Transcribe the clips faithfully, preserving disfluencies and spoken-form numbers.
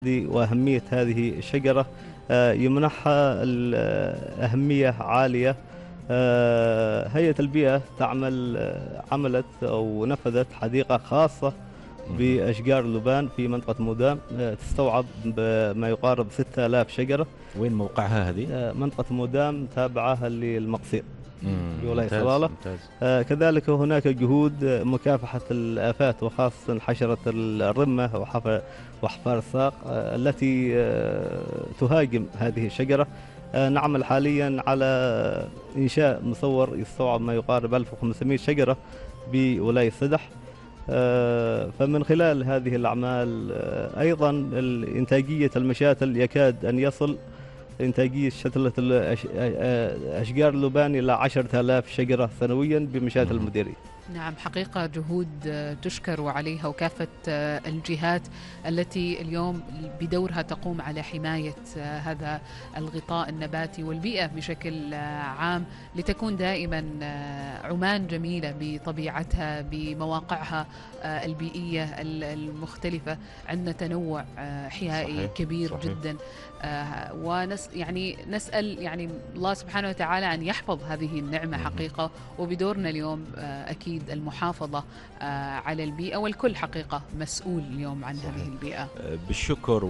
وأهمية هذه الشجرة آه، يمنحها الأهمية عالية. آه، هيئة البيئة تعمل آه، عملت أو نفذت حديقة خاصة بأشجار اللبان في منطقة مودام، آه، تستوعب ما يقارب ستة آلاف شجرة. وين موقعها هذه؟ آه، منطقة مودام تابعة للمقصير بولاية ممتاز صلالة. ممتاز. آه، كذلك هناك جهود مكافحة الآفات وخاصة حشرة الرمة وحفر وأحفار الساق آه، التي آه، تهاجم هذه الشجرة. آه، نعمل حاليا على إنشاء مصور يستوعب ما يقارب ألف وخمسمائة شجرة بولاية سدح. آه، فمن خلال هذه الأعمال آه، أيضا إنتاجية المشاتل يكاد أن يصل إنتاجية شتلة الأش- أشجار اللبان إلى عشرة آلاف شجرة سنويا بمشاتل المديرية. نعم، حقيقة جهود تشكر عليها، وكافة الجهات التي اليوم بدورها تقوم على حماية هذا الغطاء النباتي والبيئة بشكل عام، لتكون دائما عمان جميلة بطبيعتها بمواقعها البيئية المختلفة. عندنا تنوع حيائي صحيح. كبير صحيح. جدا، ونس يعني نسأل يعني الله سبحانه وتعالى أن يحفظ هذه النعمة حقيقة. وبدورنا اليوم أكيد المحافظة على البيئة، والكل حقيقة مسؤول اليوم عن صحيح. هذه البيئة. بالشكر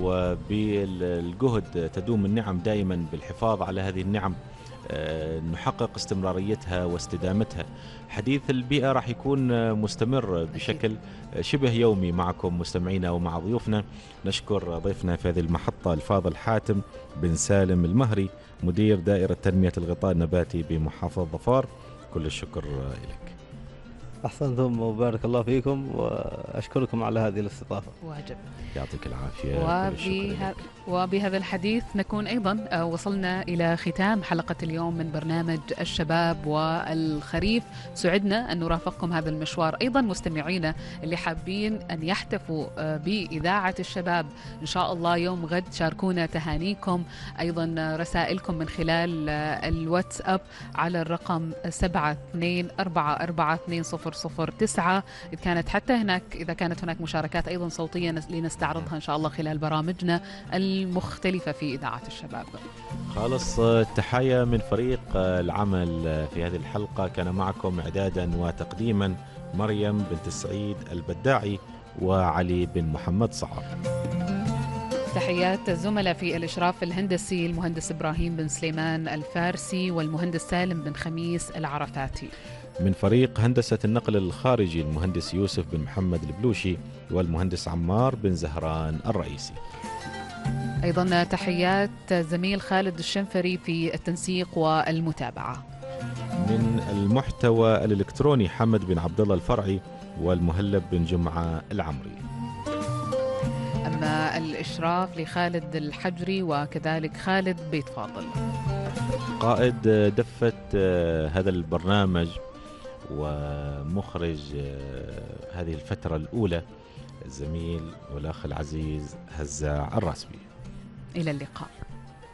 وبالجهد تدوم النعم دائما بالحفاظ على هذه النعم، نحقق استمراريتها واستدامتها. حديث البيئة راح يكون مستمر بشكل شبه يومي معكم مستمعينا ومع ضيوفنا. نشكر ضيفنا في هذه المحطة الفاضل حاتم بن سالم المهري، مدير دائرة تنمية الغطاء النباتي بمحافظة ظفار. كل الشكر لك. أحسنتم وبارك الله فيكم، وأشكركم على هذه الاستضافة. واجب. يعطيك العافية. وبه... وبهذا الحديث نكون أيضا وصلنا إلى ختام حلقة اليوم من برنامج الشباب والخريف. سعدنا أن نرافقكم هذا المشوار. أيضا مستمعينا اللي حابين أن يحتفوا بإذاعة الشباب إن شاء الله يوم غد، شاركونا تهانيكم، أيضا رسائلكم من خلال الواتساب على الرقم سبعة اثنين أربعة أربعة اثنين صفر صفر تسعة. إذا كانت حتى هناك إذا كانت هناك مشاركات أيضا صوتية لنستعرضها إن شاء الله خلال برامجنا المختلفة في إذاعة الشباب. خالص التحية من فريق العمل في هذه الحلقة. كان معكم إعدادا وتقديما مريم بنت السعيد البداعي وعلي بن محمد صعب. تحيات الزملاء في الإشراف الهندسي المهندس إبراهيم بن سليمان الفارسي والمهندس سالم بن خميس العرفاتي. من فريق هندسة النقل الخارجي المهندس يوسف بن محمد البلوشي والمهندس عمار بن زهران الرئيسي. أيضا تحيات زميل خالد الشنفري في التنسيق والمتابعة. من المحتوى الإلكتروني حمد بن عبد الله الفرعي والمهلب بن جمعة العمري. أما الإشراف لخالد الحجري وكذلك خالد بيت فاضل. قائد دفة هذا البرنامج ومخرج هذه الفترة الأولى الزميل والأخ العزيز هزاع الراسبي. إلى اللقاء.